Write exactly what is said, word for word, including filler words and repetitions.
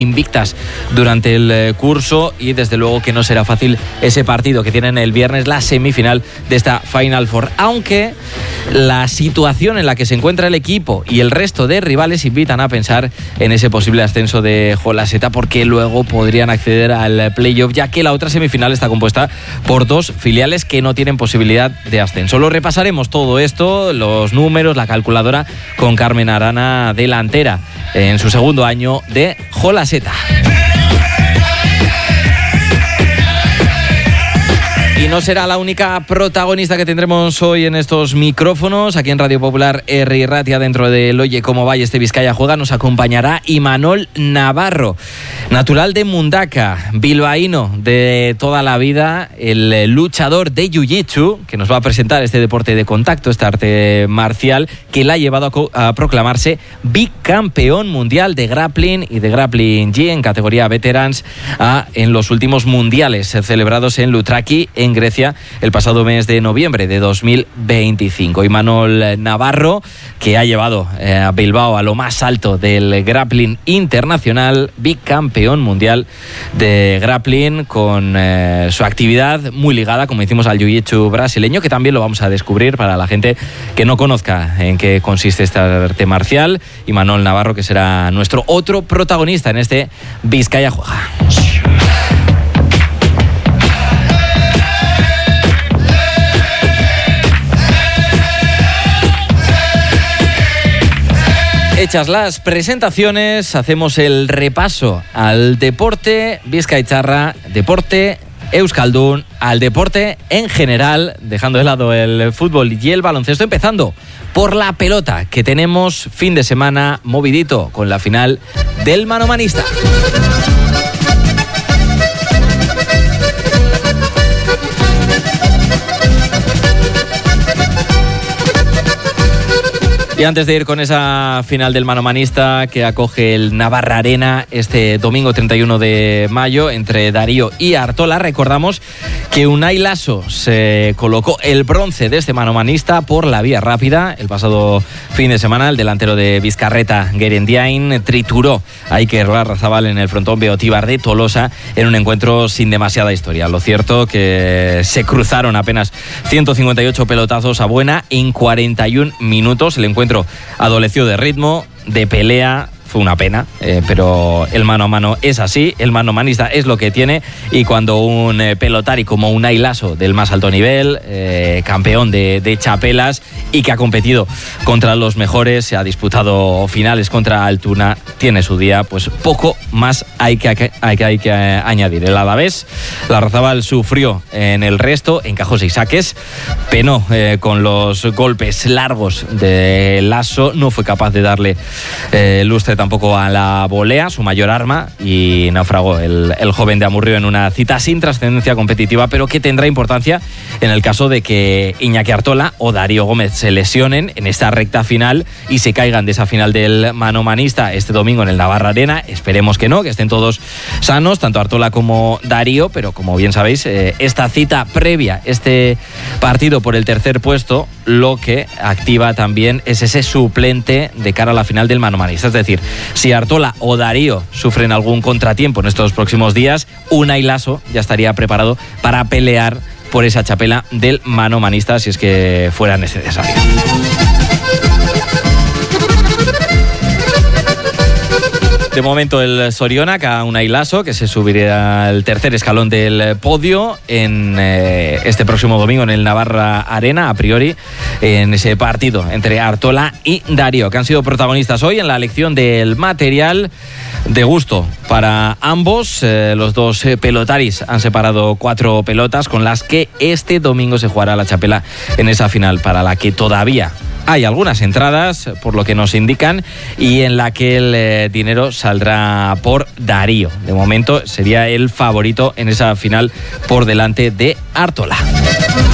invictas durante el curso y desde luego que no será fácil ese partido que tienen el viernes, la semifinal de esta Final Four, aunque la situación en la que se encuentra el equipo y el resto de rivales invitan a pensar en ese posible ascenso de Jolaseta, porque luego podrían acceder al playoff, ya que la otra semifinal está compuesta por dos filiales que no tienen posibilidad de ascenso. Lo repasaremos todo esto, los números, la calculadora, con Carmen Arana, delantera en su segundo año de Jolaseta. Y no será la única protagonista que tendremos hoy en estos micrófonos. Aquí en Radio Popular R. Ratia, dentro del Oye Cómo Va y este Vizcaya Juega, nos acompañará Imanol Navarro, natural de Mundaka, bilbaíno de toda la vida, el luchador de Jiu-Jitsu, que nos va a presentar este deporte de contacto, este arte marcial, que le ha llevado a, co- a proclamarse bicampeón mundial de grappling y de grappling G en categoría veterans a, en los últimos mundiales celebrados en Loutraki, en Grecia, el pasado mes de noviembre de dos mil veinticinco. Imanol Navarro, que ha llevado eh, a Bilbao a lo más alto del grappling internacional, bicampeón mundial de grappling, con eh, su actividad muy ligada, como decimos, al jiu-jitsu brasileño, que también lo vamos a descubrir para la gente que no conozca en qué consiste este arte marcial. Imanol Navarro, que será nuestro otro protagonista en este Vizcaya Juega. Hechas las presentaciones, hacemos el repaso al deporte bizkaitarra, deporte euskaldun, al deporte en general, dejando de lado el fútbol y el baloncesto, empezando por la pelota, que tenemos fin de semana movidito con la final del manomanista. Y antes de ir con esa final del manomanista que acoge el Navarra Arena este domingo treinta y uno de mayo entre Darío y Artola, recordamos que Unai Laso se colocó el bronce de este manomanista por la vía rápida. El pasado fin de semana el delantero de Bizkarreta, Gerendiain, trituró a Iker Larrazabal en el frontón Beotíbar de Tolosa en un encuentro sin demasiada historia. Lo cierto que se cruzaron apenas ciento cincuenta y ocho pelotazos a buena en cuarenta y un minutos. El encuentro adoleció de ritmo, de pelea. Fue una pena, eh, pero el mano a mano es así, el manomanista es lo que tiene, y cuando un eh, pelotari como Unai Laso, del más alto nivel, eh, campeón de, de chapelas y que ha competido contra los mejores, se ha disputado finales contra Altuna, tiene su día, pues poco más hay que, hay que, hay que eh, añadir. El Alavés, Larrazabal sufrió en el resto, encajó seis saques, penó eh, con los golpes largos de Laso, no fue capaz de darle eh, lustre tampoco a la volea, su mayor arma, y naufragó el, el joven de Amurrio en una cita sin trascendencia competitiva, pero que tendrá importancia en el caso de que Iñaki Artola o Darío Gómez se lesionen en esta recta final y se caigan de esa final del manomanista este domingo en el Navarra Arena. Esperemos que no, que estén todos sanos, tanto Artola como Darío, pero como bien sabéis, eh, esta cita previa, este partido por el tercer puesto, lo que activa también es ese suplente de cara a la final del manomanista. Es decir, si Artola o Darío sufren algún contratiempo en estos próximos días, Unai Laso ya estaría preparado para pelear por esa chapela del manomanista si es que fuera necesario. De momento el Sorionak a Unai Laso, que se subirá al tercer escalón del podio en eh, este próximo domingo en el Navarra Arena, a priori, en ese partido entre Artola y Darío, que han sido protagonistas hoy en la elección del material. De gusto para ambos, eh, los dos eh, pelotaris han separado cuatro pelotas con las que este domingo se jugará la chapela en esa final, para la que todavía hay algunas entradas, por lo que nos indican, y en la que el eh, dinero saldrá por Darío. De momento sería el favorito en esa final por delante de Artola.